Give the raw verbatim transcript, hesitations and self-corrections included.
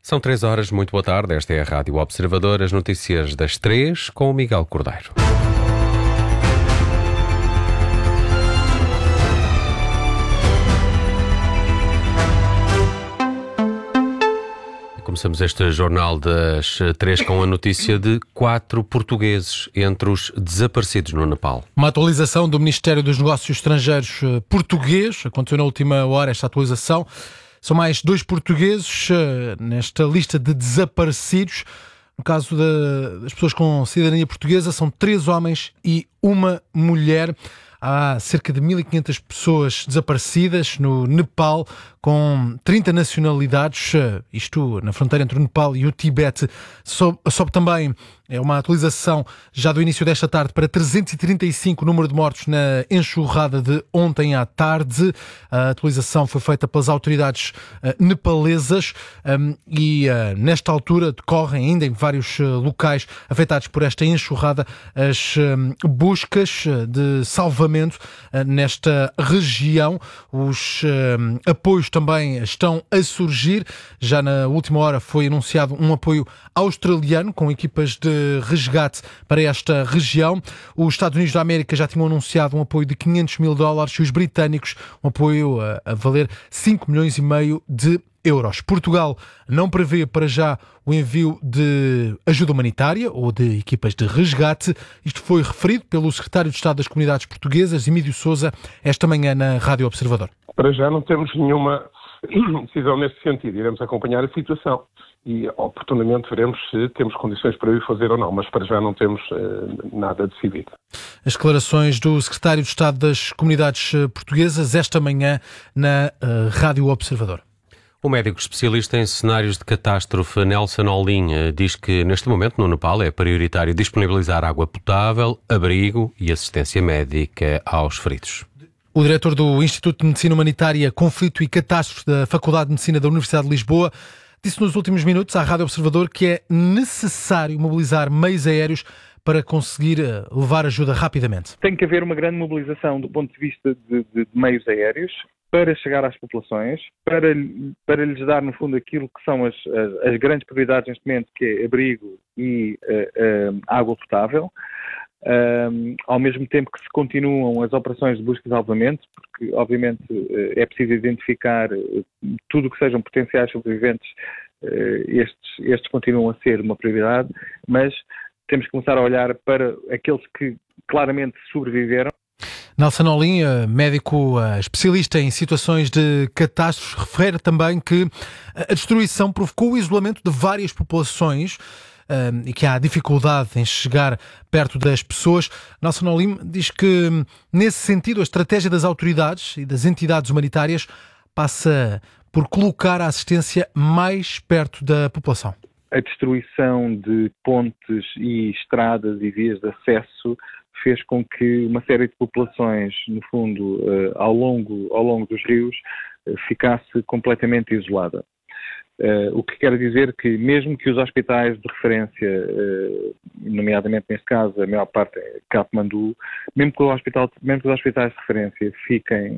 São três horas, muito boa tarde. Esta é a Rádio Observador, as notícias das três, com o Miguel Cordeiro. Começamos este jornal das três com a notícia de quatro portugueses entre os desaparecidos no Nepal. Uma atualização do Ministério dos Negócios Estrangeiros português, aconteceu na última hora esta atualização. São mais dois portugueses nesta lista de desaparecidos. No caso de, das pessoas com cidadania portuguesa, são três homens e uma mulher. Há cerca de mil e quinhentas pessoas desaparecidas no Nepal, com trinta nacionalidades, isto na fronteira entre o Nepal e o Tibete. Sobe, sobe também, é uma atualização já do início desta tarde, para trezentos e trinta e cinco o número de mortos na enxurrada de ontem à tarde. A atualização foi feita pelas autoridades uh, nepalesas um, e uh, nesta altura decorrem ainda em vários uh, locais afetados por esta enxurrada as um, buscas de salvamento nesta região. Os uh, apoios também estão a surgir. Já na última hora foi anunciado um apoio australiano com equipas de resgate para esta região. Os Estados Unidos da América já tinham anunciado um apoio de quinhentos mil dólares e os britânicos um apoio a, a valer cinco milhões e meio de euros. Portugal não prevê para já o envio de ajuda humanitária ou de equipas de resgate. Isto foi referido pelo secretário de Estado das Comunidades Portuguesas, Emílio Sousa, esta manhã na Rádio Observador. Para já não temos nenhuma decisão neste sentido. Iremos acompanhar a situação e oportunamente veremos se temos condições para o fazer ou não, mas para já não temos uh, nada decidido. As declarações do secretário de Estado das Comunidades Portuguesas esta manhã na uh, Rádio Observador. O médico especialista em cenários de catástrofe, Nelson Olim, diz que neste momento no Nepal é prioritário disponibilizar água potável, abrigo e assistência médica aos feridos. O diretor do Instituto de Medicina Humanitária, Conflito e Catástrofe da Faculdade de Medicina da Universidade de Lisboa disse nos últimos minutos à Rádio Observador que é necessário mobilizar meios aéreos para conseguir levar ajuda rapidamente. Tem que haver uma grande mobilização do ponto de vista de, de, de meios aéreos para chegar às populações, para, para lhes dar, no fundo, aquilo que são as, as, as grandes prioridades neste momento, que é abrigo e uh, uh, água potável, uh, ao mesmo tempo que se continuam as operações de busca e salvamento, porque, obviamente, uh, é preciso identificar uh, tudo o que sejam potenciais sobreviventes, uh, estes, estes continuam a ser uma prioridade, mas temos que começar a olhar para aqueles que claramente sobreviveram. Nelson Olim, médico especialista em situações de catástrofes, refere também que a destruição provocou o isolamento de várias populações e que há dificuldade em chegar perto das pessoas. Nelson Olim diz que, nesse sentido, a estratégia das autoridades e das entidades humanitárias passa por colocar a assistência mais perto da população. A destruição de pontes e estradas e vias de acesso fez com que uma série de populações, no fundo, ao longo, ao longo dos rios, ficasse completamente isolada. O que quer dizer que, mesmo que os hospitais de referência, nomeadamente neste caso, a maior parte é Katmandu, mesmo que, o hospital, mesmo que os hospitais de referência fiquem